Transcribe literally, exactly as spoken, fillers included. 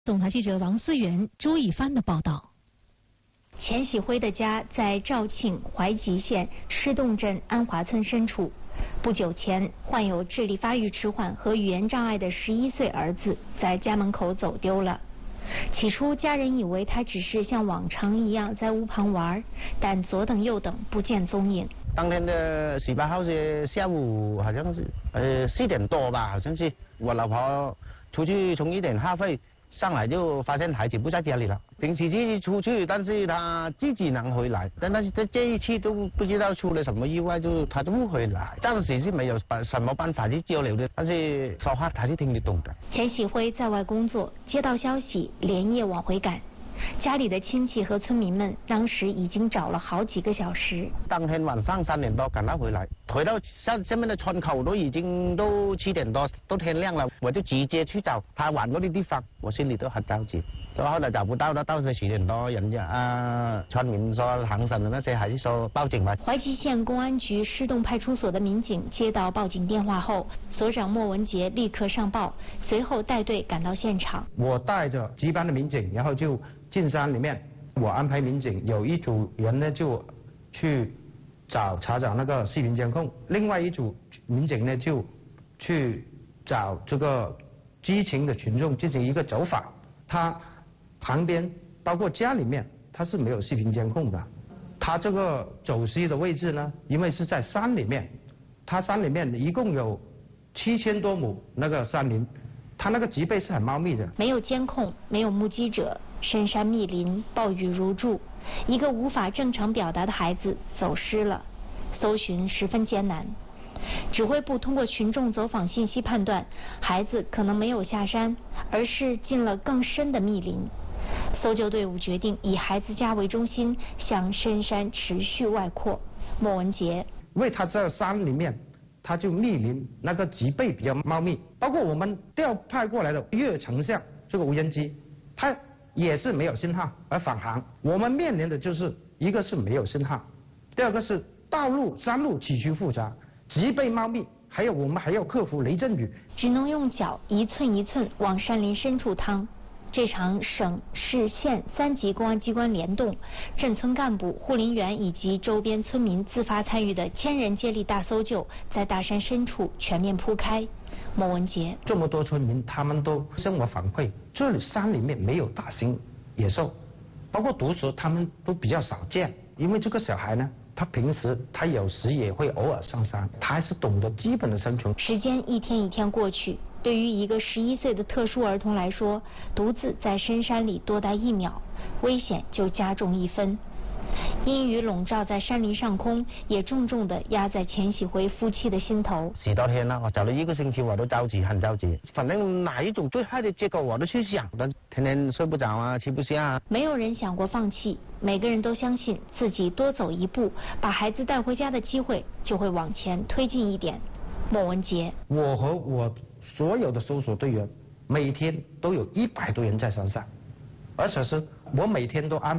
总台记者王思源、周一帆的报道。 钱喜辉的家在肇庆怀集县施洞镇安华村深处。不久前，患有智力发育迟缓和语言障碍的十一岁儿子在家门口走丢了。起初，家人以为他只是像往常一样在屋旁玩，但左等右等不见踪影。 当天的十八号是下午，好像是呃四点多吧，好像是我老婆出去充一点话费。上来就发现孩子不在家里了。平时是出去，但是他自己能回来，但但是这这一次都不知道出了什么意外，就他都不回来。暂时是没有什么办法去交流的，但是说话他是听得懂的。 钱喜辉在外工作，接到消息连夜往回赶。家里的亲戚和村民们当时已经找了好几个小时。 当天晚上三点多赶到回来，回到下下面的村口都已经都七点多，都天亮了，我就直接去找他玩过的地方，我心里都很着急。所以后来找不到了，到十点多，人家啊村民说行省的那些还是说报警吧。 怀集县公安局施洞派出所的民警接到报警电话后，所长莫文杰立刻上报，随后带队赶到现场。 我带着值班的民警，然后就进山里面，我安排民警有一组人呢就去找查找那个视频监控，另外一组民警呢就去找这个知情的群众进行一个走访。他旁边包括家里面他是没有视频监控的，他这个走失的位置呢，因为是在山里面，他山里面一共有七千多亩那个山林，他那个植被是很茂密的。 没有监控，没有目击者，深山密林，暴雨如注，一个无法正常表达的孩子走失了，搜寻十分艰难。指挥部通过群众走访信息判断，孩子可能没有下山，而是进了更深的密林。搜救队伍决定以孩子家为中心，向深山持续外扩。莫文杰， 因为他在山里面，他就密林，那个植被比较茂密，包括我们调派过来的越成像这个无人机，它也是没有信号而返航。我们面临的就是一个是没有信号，第二个是道路山路崎岖复杂，植被茂密，还有我们还要克服雷阵雨， 只能用脚一寸一寸往山林深处趟。这场省市县三级公安机关联动，镇村干部、护林员以及周边村民自发参与的千人接力大搜救，在大山深处全面铺开。莫文杰， 这么多村民他们都向我反馈，这里山里面没有大型野兽，包括毒蛇他们都比较少见，因为这个小孩呢，他平时他有时也会偶尔上山，他还是懂得基本的生存。 时间一天一天过去，对于一个十一岁的特殊儿童来说，独自在深山里多待一秒，危险就加重一分。阴雨笼罩在山林上空，也重重地压在钱喜辉夫妻的心头。 十多天了，我找了一个星期，我都着急，很着急。反正哪一种最坏的结果我都去想的，天天睡不着啊，吃不下啊。 没有人想过放弃，每个人都相信自己多走一步，把孩子带回家的机会就会往前推进一点。莫文杰， 我和我所有的搜索队员每天都有一百多人在山上，而且是我每天都安